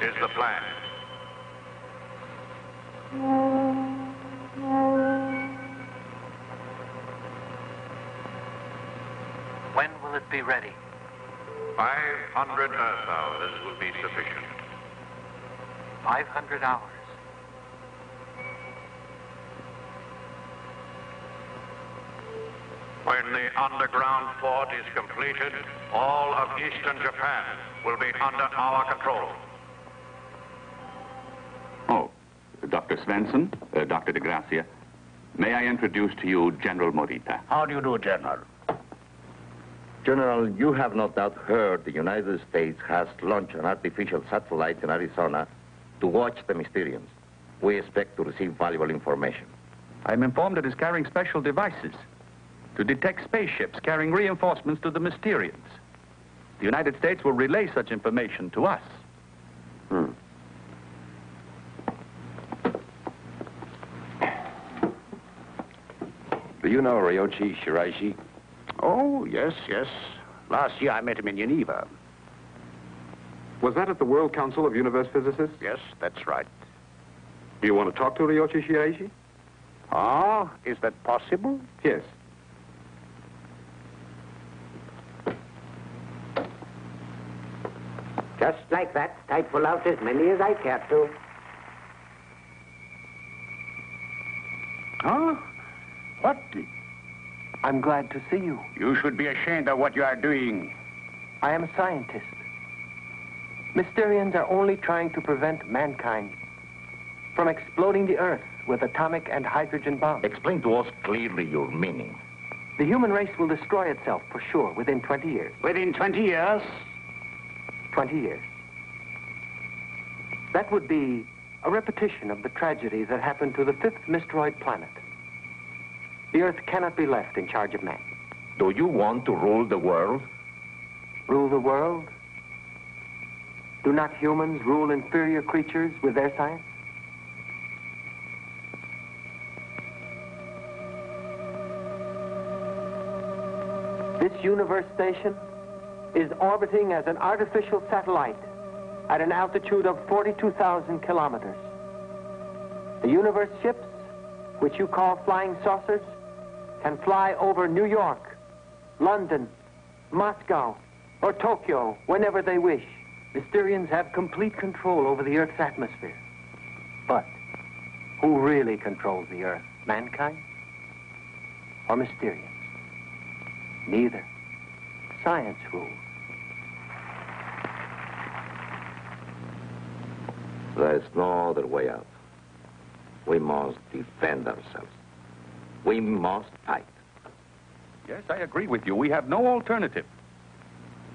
is the plan. When will it be ready? 500 Earth hours will be sufficient. 500 hours. When the underground fort is completed, all of eastern Japan will be under our control. Oh, Dr. Svensson, Dr. de Gracia, may I introduce to you General Morita? How do you do, General? General, you have no doubt heard the United States has launched an artificial satellite in Arizona to watch the Mysterians. We expect to receive valuable information. I'm informed it is carrying special devices to detect spaceships carrying reinforcements to the Mysterians. The United States will relay such information to us. Do you know Ryoichi Shiraishi? Oh, yes, yes. Last year I met him in Geneva. Was that at the World Council of Universe Physicists? Yes, that's right. Do you want to talk to Ryoichi Shiraishi? Ah, is that possible? Yes. Just like that, I'd pull out as many as I care to. Huh? What? I'm glad to see you. You should be ashamed of what you are doing. I am a scientist. Mysterians are only trying to prevent mankind from exploding the Earth with atomic and hydrogen bombs. Explain to us clearly your meaning. The human race will destroy itself, for sure, within 20 years. Within 20 years? 20 years. That would be a repetition of the tragedy that happened to the fifth Mysteroid planet. The Earth cannot be left in charge of man. Do you want to rule the world? Rule the world? Do not humans rule inferior creatures with their science? This universe station is orbiting as an artificial satellite at an altitude of 42,000 kilometers. The universe ships, which you call flying saucers, can fly over New York, London, Moscow, or Tokyo whenever they wish. Mysterians have complete control over the Earth's atmosphere. But who really controls the Earth? Mankind or Mysterians? Neither. Science rules. There's no other way out. We must defend ourselves. We must fight. Yes, I agree with you. We have no alternative.